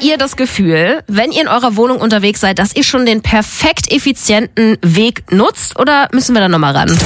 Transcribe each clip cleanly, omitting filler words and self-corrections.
ihr das Gefühl, wenn ihr in eurer Wohnung unterwegs seid, dass ihr schon den perfekt effizienten Weg nutzt, oder müssen wir da nochmal ran?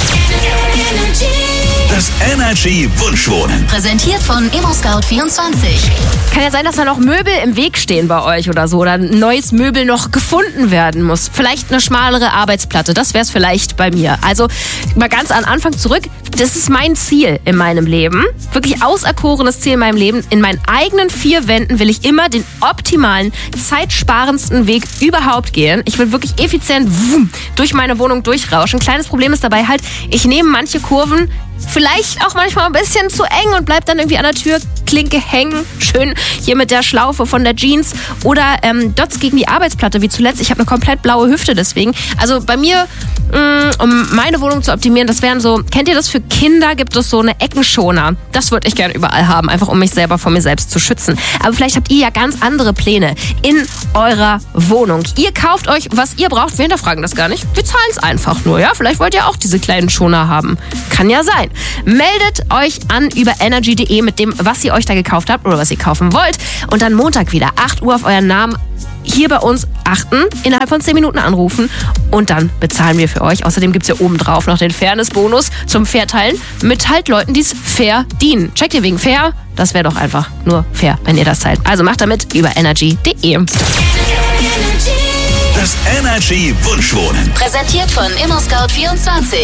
Das Energy Wunschwohnen. Präsentiert von ImmoScout24. Kann ja sein, dass da noch Möbel im Weg stehen bei euch oder so, oder ein neues Möbel noch gefunden werden muss. Vielleicht eine schmalere Arbeitsplatte, das wäre es vielleicht bei mir. Also mal ganz an Anfang zurück, das ist mein Ziel in meinem Leben. Wirklich auserkorenes Ziel in meinem Leben. In meinen eigenen 4 Wänden will ich immer den optimalen, zeitsparendsten Weg überhaupt gehen. Ich will wirklich effizient durch meine Wohnung durchrauschen. Kleines Problem ist dabei halt, ich nehme manche Kurven vielleicht auch manchmal ein bisschen zu eng und bleib dann irgendwie an der Türklinke hängen. Schön hier mit der Schlaufe von der Jeans. Oder Dots gegen die Arbeitsplatte, wie zuletzt. Ich habe eine komplett blaue Hüfte deswegen. Also bei mir, um meine Wohnung zu optimieren, das wären so, kennt ihr das, für Kinder gibt es so eine Eckenschoner. Das würde ich gerne überall haben, einfach um mich selber vor mir selbst zu schützen. Aber vielleicht habt ihr ja ganz andere Pläne in eurer Wohnung. Ihr kauft euch, was ihr braucht. Wir hinterfragen das gar nicht. Wir zahlen es einfach nur, ja? Vielleicht wollt ihr auch diese kleinen Schoner haben. Kann ja sein. Meldet euch an über energy.de mit dem, was ihr euch da gekauft habt oder was ihr kaufen wollt. Und dann Montag wieder, 8 Uhr auf euren Namen hier bei uns achten, innerhalb von 10 Minuten anrufen und dann bezahlen wir für euch. Außerdem gibt es ja obendrauf noch den Fairness-Bonus zum Fairteilen mit halt Leuten, die es fair dienen. Checkt ihr wegen fair? Das wäre doch einfach nur fair, wenn ihr das teilt. Also macht damit über energy.de. Das Energy Wunschwohnen. Präsentiert von ImmoScout24.